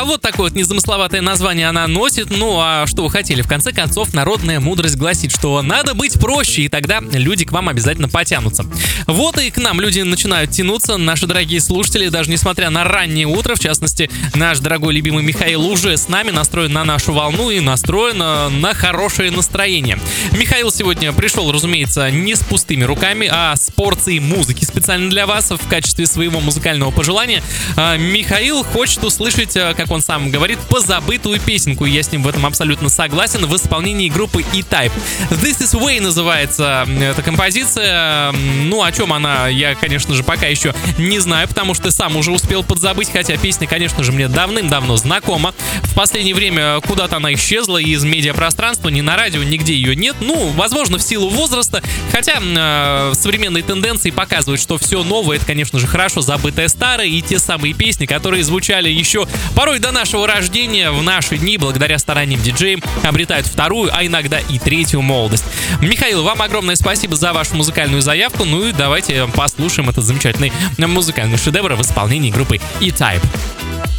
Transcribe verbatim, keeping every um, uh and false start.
Вот такое вот незамысловатое название она носит. Ну, а что вы хотели? В конце концов, народная мудрость гласит, что надо быть проще, и тогда люди к вам обязательно потянутся. Вот и к нам люди начинают тянуться, наши дорогие слушатели, даже несмотря на раннее утро. В частности, наш дорогой любимый Михаил уже с нами, настроен на нашу волну и настроен на хорошее настроение. Михаил сегодня пришел, разумеется, не с пустыми руками, а с порцией музыки специально для вас в качестве своего музыкального пожелания. Михаил хочет услышать, как он сам говорит, позабытую песенку. Я с ним в этом абсолютно согласен. В исполнении группы E-Type. This is Way называется эта композиция. Ну, о чем она, я, конечно же, пока еще не знаю, потому что сам уже успел подзабыть, хотя песня, конечно же, мне давным-давно знакома. В последнее время куда-то она исчезла из медиапространства, ни на радио, нигде ее нет. Ну, возможно, в силу возраста, хотя э, современные тенденции показывают, что все новое — это, конечно же, хорошо забытое старое, и те самые песни, которые звучали еще порой до нашего рождения, в наши дни, благодаря стараниям диджеям, обретают вторую, а иногда и третью молодость. Михаил, вам огромное спасибо за вашу музыкальную заявку. Ну и давайте послушаем этот замечательный музыкальный шедевр в исполнении группы E-Type.